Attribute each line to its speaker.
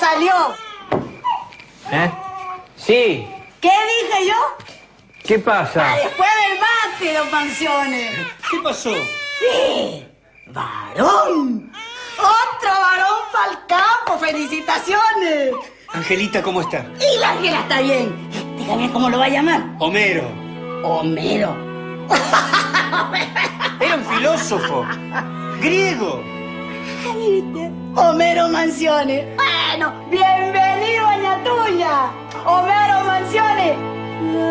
Speaker 1: salió.
Speaker 2: ¿Eh? Sí.
Speaker 1: ¿Qué dije yo?
Speaker 2: ¿Qué pasa?
Speaker 1: Después del mate, don Mansiones.
Speaker 3: ¿Qué pasó?
Speaker 1: Sí, varón. Otro varón para el campo. ¡Felicitaciones!
Speaker 3: Angelita, ¿cómo está?
Speaker 1: Y la Ángela está bien. Dígame cómo lo va a llamar.
Speaker 3: Homero.
Speaker 1: Homero.
Speaker 3: Era un filósofo. Griego.
Speaker 1: ¿Viste? Homero Mansiones. Bueno, bienvenido, doña Tuya. Homero Mansiones.